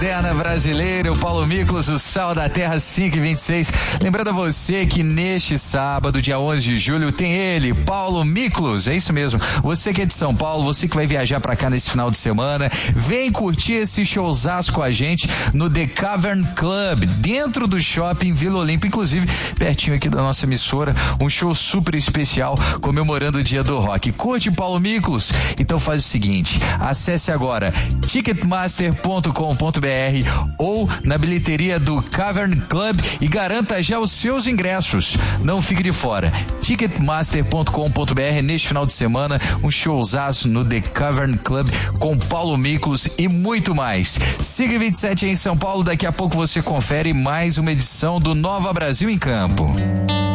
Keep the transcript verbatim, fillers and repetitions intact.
Moderna brasileira, o Paulo Miklos, o Sal da Terra cinco e vinte e seis. Lembrando a você que neste sábado, dia onze de julho, tem ele, Paulo Miklos, é isso mesmo. Você que é de São Paulo, você que vai viajar pra cá nesse final de semana, vem curtir esse showzaço com a gente no The Cavern Club, dentro do shopping Vila Olímpia, inclusive pertinho aqui da nossa emissora, um show super especial comemorando o dia do rock. Curte Paulo Miklos? Então faz o seguinte, acesse agora ticketmaster ponto com ponto br ou na bilheteria do Cavern Club e garanta já os seus ingressos. Não fique de fora. ticketmaster ponto com ponto br neste final de semana, um showzaço no The Cavern Club com Paulo Miklos e muito mais. Siga vinte e sete em São Paulo, daqui a pouco você confere mais uma edição do Nova Brasil em Campo.